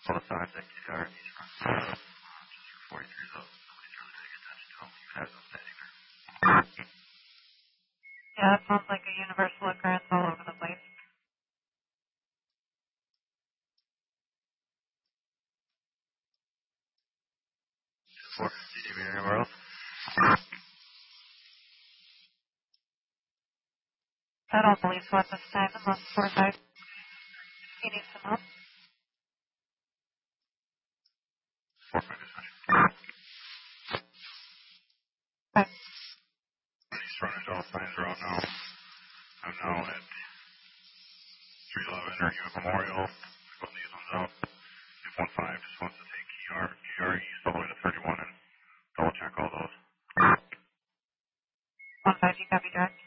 All the signs that you are. 43 of those. Nobody's really paying attention to them. You have them standing there. Yeah, that sounds like a universal occurrence all over the place. CDB anywhere else? I don't believe so at this time, unless of course he needs to know. 4-5 dispatch. Okay. These frontage all signs are out now. I'm now at 311 or Hewitt Memorial. Put these ones out. If 15 just wants to take ER East all the way to 31 and double check all those. 15, you copy direct.